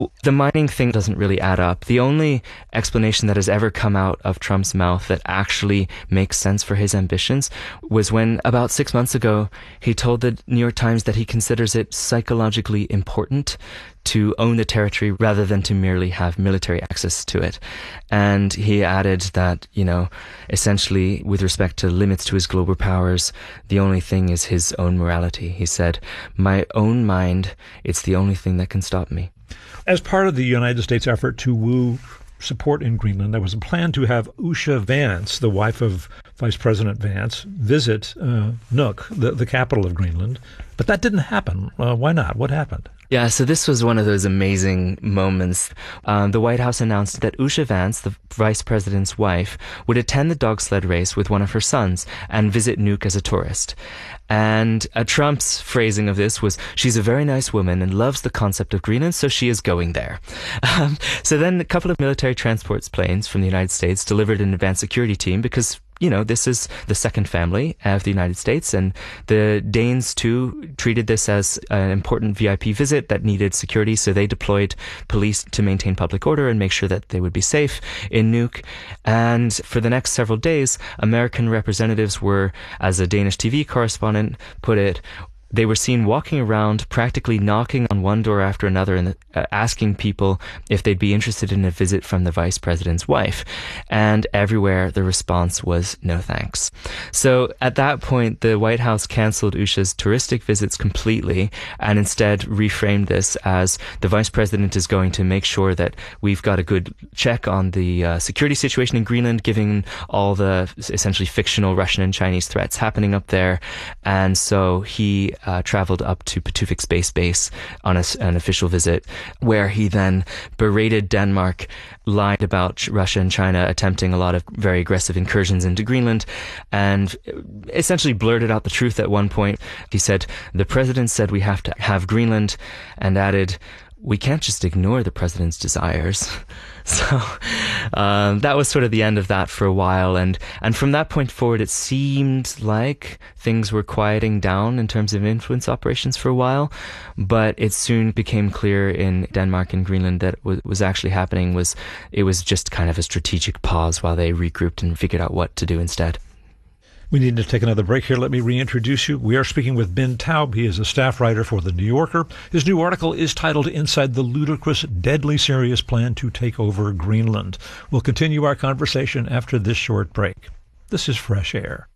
The mining thing doesn't really add up. The only explanation that has ever come out of Trump's mouth that actually makes sense for his ambitions was when, about 6 months ago, he told the New York Times that he considers it psychologically important to own the territory rather than to merely have military access to it. And he added that, essentially, with respect to limits to his global powers, the only thing is his own morality. He said, "My own mind, it's the only thing that can stop me." As part of the United States effort to woo support in Greenland, there was a plan to have Usha Vance, the wife of Vice President Vance, visit Nuuk, the capital of Greenland. But that didn't happen. Why not? What happened? Yeah, so this was one of those amazing moments. The White House announced that Usha Vance, the vice president's wife, would attend the dog sled race with one of her sons and visit Nuuk as a tourist. And Trump's phrasing of this was, "She's a very nice woman and loves the concept of Greenland, so she is going there." So then a couple of military transports planes from the United States delivered an advanced security team because this is the second family of the United States, and the Danes too treated this as an important VIP visit that needed security, so they deployed police to maintain public order and make sure that they would be safe in Nuuk. And for the next several days, American representatives were, as a Danish TV correspondent put it, they were seen walking around, practically knocking on one door after another and asking people if they'd be interested in a visit from the vice president's wife. And everywhere the response was no thanks. So at that point, the White House canceled Usha's touristic visits completely and instead reframed this as the vice president is going to make sure that we've got a good check on the security situation in Greenland, given all the essentially fictional Russian and Chinese threats happening up there. And so he traveled up to Patuxent Space Base on an official visit, where he then berated Denmark, lied about Russia and China attempting a lot of very aggressive incursions into Greenland, and essentially blurted out the truth at one point. He said, "The president said we have to have Greenland," and added, "We can't just ignore the president's desires." So that was sort of the end of that for a while. And from that point forward, it seemed like things were quieting down in terms of influence operations for a while. But it soon became clear in Denmark and Greenland that what was actually happening was it was just kind of a strategic pause while they regrouped and figured out what to do instead. We need to take another break here. Let me reintroduce you. We are speaking with Ben Taub. He is a staff writer for The New Yorker. His new article is titled "Inside the Ludicrous, Deadly Serious Plan to Take Over Greenland." We'll continue our conversation after this short break. This is Fresh Air.